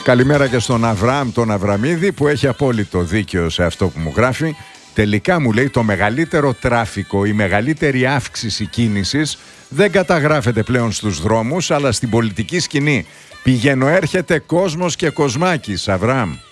Καλημέρα και στον Αβραάμ τον Αβραμίδη, που έχει απόλυτο δίκιο σε αυτό που μου γράφει. Τελικά, μου λέει, το μεγαλύτερο τράφικο, η μεγαλύτερη αύξηση κίνησης δεν καταγράφεται πλέον στους δρόμους, αλλά στην πολιτική σκηνή. Πηγαίνω έρχεται κόσμος και κοσμάκης, Αβραάμ.